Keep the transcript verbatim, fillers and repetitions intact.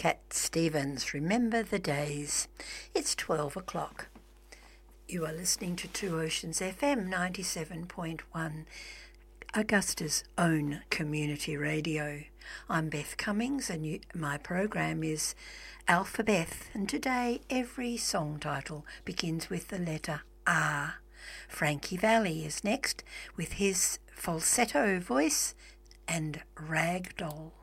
Cat Stevens, Remember the Days. It's twelve o'clock. You are listening to Two Oceans F M ninety-seven point one, Augusta's own community radio. I'm Beth Cummings and you, my program is Alphabeth, and today every song title begins with the letter R. Frankie Valli is next with his falsetto voice and Rag Doll.